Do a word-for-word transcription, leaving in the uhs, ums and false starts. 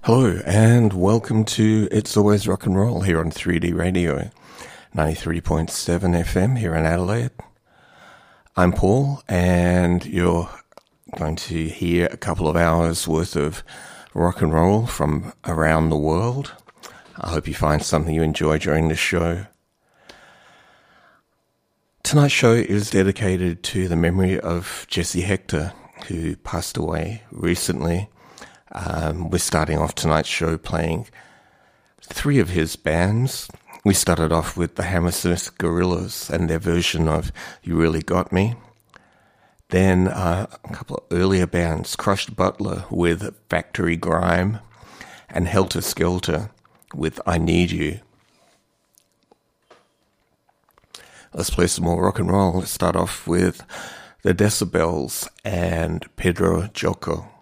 Hello and welcome to It's Always Rock and Roll here on three D Radio, ninety-three point seven F M here in Adelaide. I'm Paul and you're going to hear a couple of hours worth of rock and roll from around the world. I hope you find something you enjoy during this show. Tonight's show is dedicated to the memory of Jesse Hector, who passed away recently. Um, we're starting off tonight's show playing three of his bands. We started off with the Hammersmith Gorillas and their version of You Really Got Me. Then uh, a couple of earlier bands, Crushed Butler with Factory Grime and Helter Skelter with I Need You. Let's play some more rock and roll. Let's start off with the Decibels and Pedro Jocko.